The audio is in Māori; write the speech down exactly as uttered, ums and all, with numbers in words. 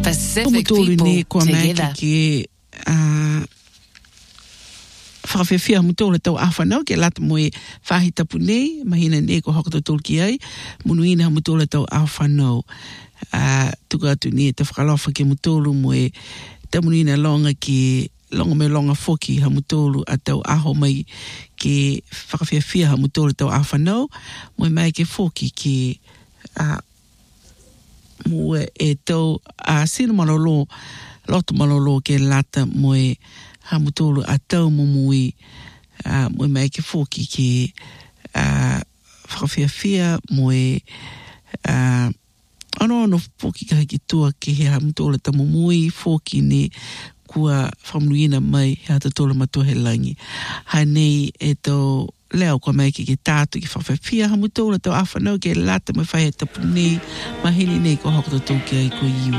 Pacific people together. Ke uh whakawhiawhia mutole tau awhanau ke lata moe whahitapu nei, mahina nei ko hoko tau ki ai, munuina mutole tau awhanau. Uh, tuka atu ni te whakalofa ke mutolu moe te munuina longa ki longa me longa foki ha mutolu a tau aho mai ke whakawhiawhia ha mutole tau awhanau, moe mai ke foki ke uh, moe e tau a uh, sino malolo, loto malolo ke lata moe ha mutolu a tau mumui uh, moe mai ke foki ke uh, whakawhiawhia moe uh, ano ano foki ka hiki tua ke he ha mutolu ta mumui foki ne kua whamnuina mai he ata tola matua he langi. Hanei e tau leo kua mai ke ke tātu ki whawhiawhia ha mutolu tau awhanau ke lata mai whai tapu nei mahini nei ko hoko tau ki ai ko iu.